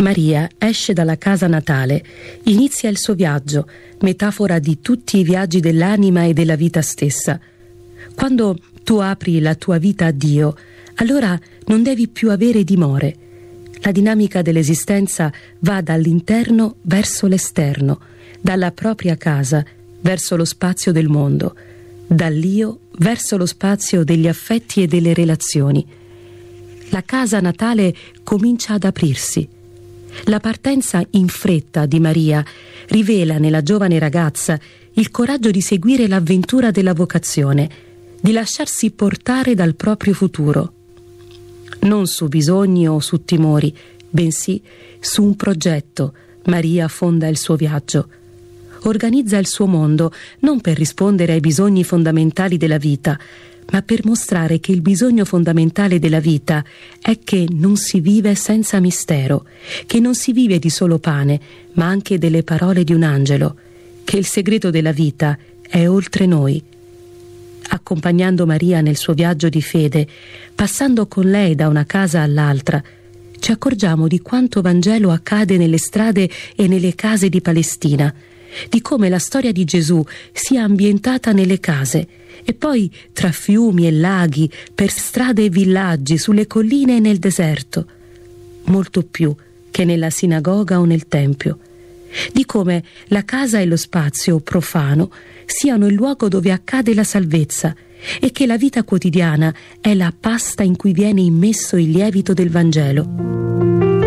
Maria esce dalla casa natale, inizia il suo viaggio, metafora di tutti i viaggi dell'anima e della vita stessa. Quando tu apri la tua vita a Dio, allora non devi più avere dimore. La dinamica dell'esistenza va dall'interno verso l'esterno, dalla propria casa verso lo spazio del mondo, dall'io verso lo spazio degli affetti e delle relazioni. La casa natale comincia ad aprirsi. La partenza in fretta di Maria rivela nella giovane ragazza il coraggio di seguire l'avventura della vocazione, di lasciarsi portare dal proprio futuro. Non su bisogni o su timori, bensì su un progetto, Maria fonda il suo viaggio. Organizza il suo mondo non per rispondere ai bisogni fondamentali della vita, ma per mostrare che il bisogno fondamentale della vita è che non si vive senza mistero, che non si vive di solo pane, ma anche delle parole di un angelo, che il segreto della vita è oltre noi. Accompagnando Maria nel suo viaggio di fede, passando con lei da una casa all'altra, ci accorgiamo di quanto Vangelo accade nelle strade e nelle case di Palestina, di come la storia di Gesù sia ambientata nelle case e poi tra fiumi e laghi, per strade e villaggi, sulle colline e nel deserto, molto più che nella sinagoga o nel tempio, di come la casa e lo spazio profano siano il luogo dove accade la salvezza e che la vita quotidiana è la pasta in cui viene immesso il lievito del Vangelo.